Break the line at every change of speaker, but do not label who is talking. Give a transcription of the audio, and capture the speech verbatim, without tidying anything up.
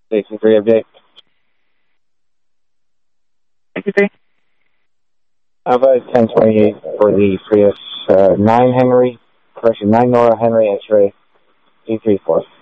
Station three update.
sixty-three.
Alpha ten twenty-eight for the Prius uh, nine Henry, correction, nine Nora Henry X-ray E three four.